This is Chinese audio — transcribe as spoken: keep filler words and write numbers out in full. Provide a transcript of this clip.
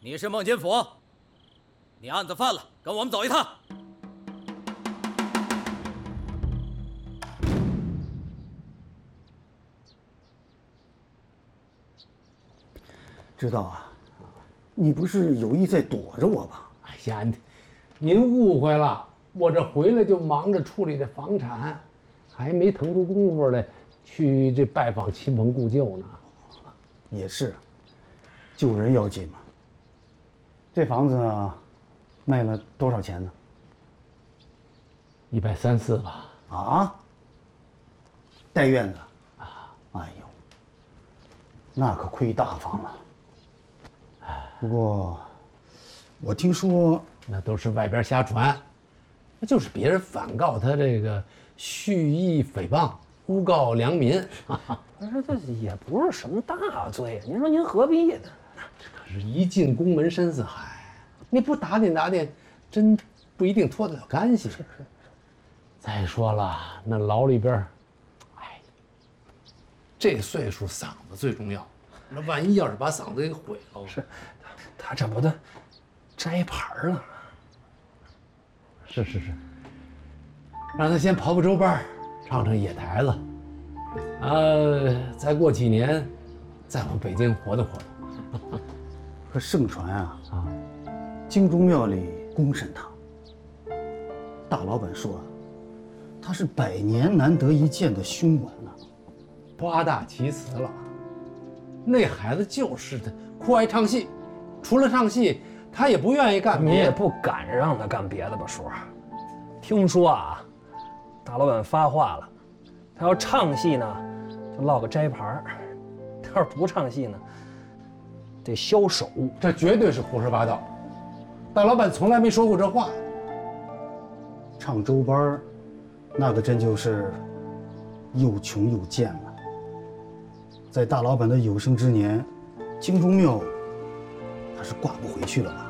你是孟金府，你案子犯了，跟我们走一趟。 知道啊，你不是有意在躲着我吧？ 哎呀，您误会了，我这回来就忙着处理这房产，还没腾出功夫来去这拜访亲朋故旧呢。 也是，救人要紧嘛。这房子呢，卖了多少钱呢？ 一百三四吧。 啊？带院子？啊？哎呦，那可亏大发了。不过，我听说那都是外边瞎传，那就是别人反告他这个蓄意诽谤、诬告良民。 这这也不是什么大罪，您说您何必呢？ 可是，一进宫门深似海，你不打点打点，真不一定脱得了干系。是是是。再说了，那牢里边，哎，这岁数嗓子最重要。那万一要是把嗓子给毁了， 是，他这不得摘牌了？ 是是是，让他先刨刨周班，唱唱野台子，呃，再过几年，再往北京活动活动。 可盛传啊啊，京中庙里公审他，大老板说，他是百年难得一见的凶顽呐， 夸大其词了。那孩子就是他酷爱唱戏，除了唱戏，他也不愿意干别的。 你也不敢让他干别的吧，叔？听说啊，大老板发话了，他要唱戏呢，就落个摘牌；他要是不唱戏呢，得消手。 这绝对是胡说八道，大老板从来没说过这话。 唱周班，那可真就是又穷又贱了。在大老板的有生之年，京中庙他是挂不回去了吧？